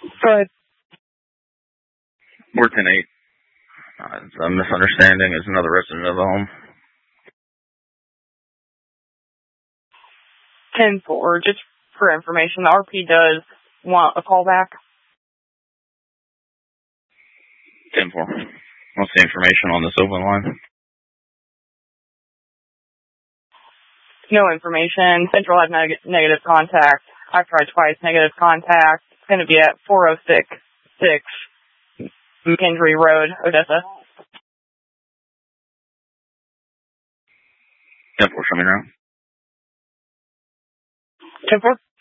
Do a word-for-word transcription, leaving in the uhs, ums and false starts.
Go ahead. four ten eight. Uh, it's a misunderstanding. Is another resident of the home. ten four, just for information, the R P does want a callback. ten four. What's the information on this open line? No information. Central had neg- negative contact. I've tried twice, negative contact. It's going to be at four oh six six McKendree Road, Odessa. ten four, show me around. ten four.